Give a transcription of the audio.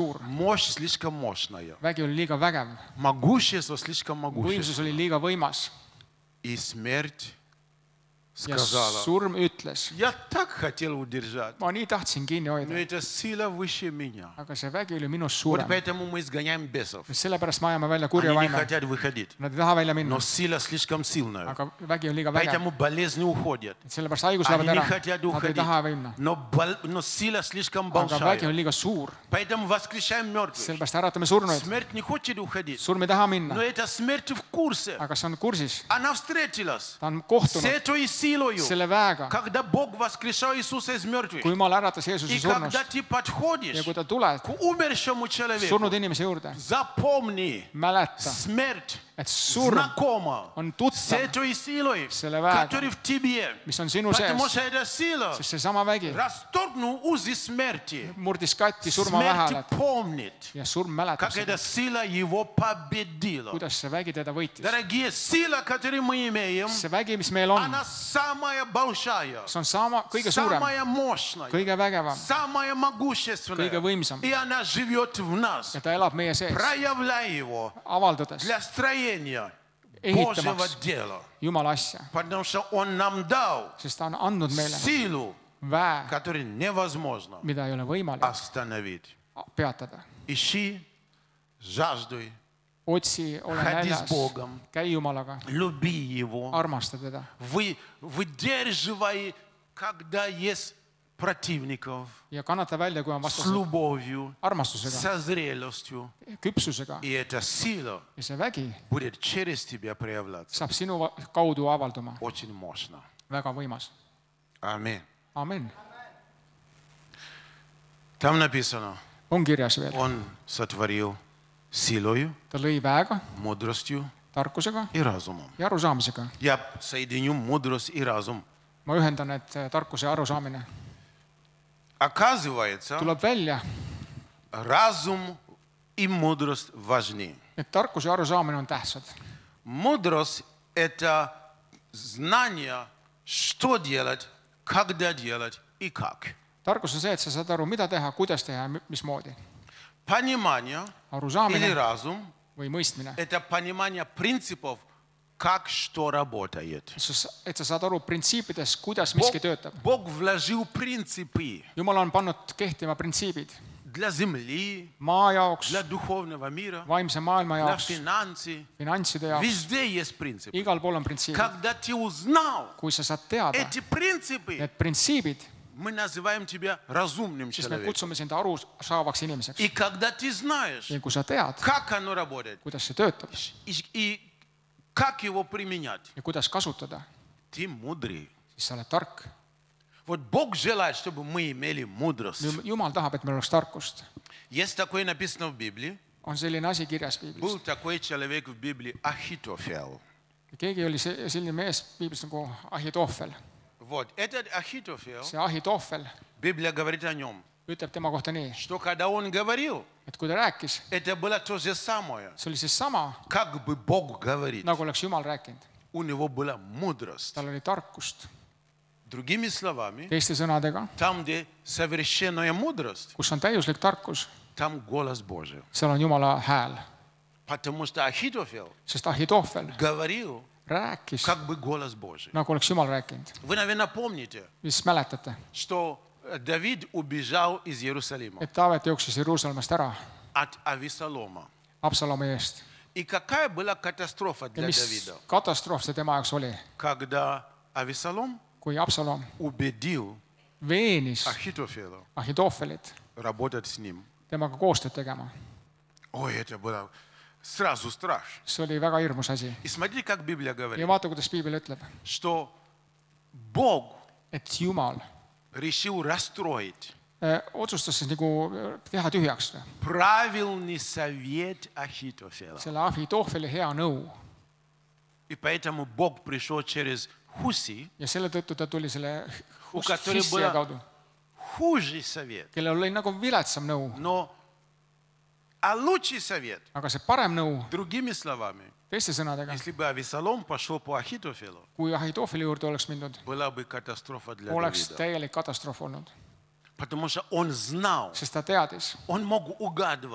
suur. Мощь слишком мощная. Vägi oli liiga vägev. Могущество слишком могущество. Võimsus oli liiga võimas. И смерть Ja сказала: surm ütles, я так хотел удержать, ma nii tahtsin kinni но hoida, это сила выше меня. aga see vägi oli minust Вот suurem. поэтому мы изгоняем бесов. Sellepärast me ajame välja kurja Они не vaime. хотят выходить. Nad ei taha välja minna, Но сила слишком сильная. aga vägi on liiga vägev. Поэтому болезни уходят. Sellepärast haigus lähevad Они не ära. хотят Nad ei уходить. taha minna. Но сила слишком Aga vägi on большая. liiga suur. Поэтому воскрешаем мертвых. Sellepärast äratame surnuid. Смерть не хочет уходить. Surm ei taha Но minna, эта смерть в курсе. aga see on kursis. Она встретилась Ta on с kohtunud этой силой, selle väega, когда Бог воскрешал Иисуса из мертвых. kui Jumal äratas Jeesuse И surnust. когда ты подходишь Ja kui ta tuleb к умершему человеку, surnud inimese juurde, запомни, mäleta, смерть et surm знакома on с tuttav, этой силой, selle väega, которая в тебе. mis on sinu Потому sees, что эта сила sest seesama vägi расторгнул узы смерти. murdis katti surma Смерть väheled помнит, ja surm mäletab как seda, эта сила его победила. kuidas see vägi teda võitis. Дорогие, сила, которую мы имеем, See vägi, mis meil on, она самая большая, see on kõige suurem, самая мощная, kõige vägevam, самая могущественная. kõige võimsam И она живет в нас. ja ta elab meie sees, Проявляй его avaldades для строения Божьего ehitamaks дела. Jumala asja, Потому что Он нам дал sest ta on andnud meile силу, väe, которую невозможно mida ei ole võimalik остановить. peatada. Ищи, жаждуй, Otsi, ole Ходи с näljas, Богом. käi Jumalaga, люби Его. armasta teda, Выдерживай, когда есть противников, ja kannata välja, kui on с vastased, любовью, armastusega, со зрелостью. küpsusega И эта сила ja see vägi будет через тебя проявляться. saab sinu kaudu avalduma. Очень мощно. Väga võimas. Аминь. Amen. Там написано, On kirjas veel. Он сотворил силою, Ta lõi väega, мудростью tarkusega и разумом. ja arusaamisega. Я соединю мудрость и разум. Ma ühendan need tarkuse ja arusaamine. Оказывается, Tuleb välja, разум и мудрость важны. et tarkus ja arusaamine on tähtsad. Мудрость – это знание, что делать, когда делать и как. Tarkus on see, et sa saad aru, mida teha, kuidas teha ja mismoodi. Понимание или Arusaamine разум või mõistmine. – это понимание принципов, как что работает. Et sa saad aru printsiipidest, kuidas miski töötab. Бог вложил принципы Jumal on pannud kehtima printsiibid для земли, maa jaoks, для духовного мира, vaimse maailma для jaoks, финансов. finantside jaoks. Везде есть принципы. Igal pool on printsiibid. Когда ты узнал Kui sa saad teada эти принципы, need printsiibid, мы называем тебя разумным siis me человеком. kutsume sind arusaavaks inimeseks. И когда ты знаешь, Ja kui sa tead, как оно работает, kuidas see töötab и как его применять, ja kuidas kasutada, ты мудрый. siis sa oled tark. Вот Бог желает, чтобы мы имели мудрость. Jumal tahab, et meil oleks tarkust. Есть такое написано в Библии. On selline asi kirjas piiblis. Был такой человек в Библии Ахитофел. Keegi oli selline mees piiblis nagu Ahitoofel. Вот этот Ахитофел, See Ahitoofel Библия говорит о нем, ütleb tema kohta nii, что когда он говорил, et kui ta rääkis, это было то же самое, see oli siis sama, как бы Бог говорит. nagu oleks Jumal rääkinud. У него была мудрость. Tal oli tarkust. Другими словами, Teiste sõnadega, там, где совершенная мудрость, kus on täiuslik tarkus, там голос Божий. seal on Jumala hääl. Потому что Ахитофел Sest Ahitoofel говорил, rääkis, как бы голос Божий. nagu oleks Jumal rääkinud. Вы, наверное, помните, Mis mäletate, что Давид убежал из Иерусалима et Taavet jooksis Jeruusalemmast ära от Авесолома. Absalomi eest. И какая была катастрофа Ja для mis Давида, katastroof see tema jaoks oli, когда Авесолом kui Absalom убедил veenis Ахитофела Ahitoofelit работать с ним. temaga koostööd tegema. Ой, это было сразу страшно. See oli väga hirmus asi. И смотри, как Библия Ja говорит, vaata, kuidas piibel ütleb, что Бог et Jumal решил расстроить otsustas siis nagu teha tühjaks правильный совет Ахитофела. selle Ahitoofeli hea nõu. И поэтому Бог пришел через Хуси, Ja selle tõttu ta tuli selle у которой Hissija был kaudu, хуже совет, kellel oli nagu viletsam nõu, а лучший совет. aga see parem nõu, Другими словами, teiste sõnadega, если бы Авесолом пошел по Ахитофелу, kui Ahitoofeli juurde oleks mindud, была бы катастрофа для oleks Давида. täielik katastroof olnud. Потому что он знал, sest ta teadis, он мог угадывать.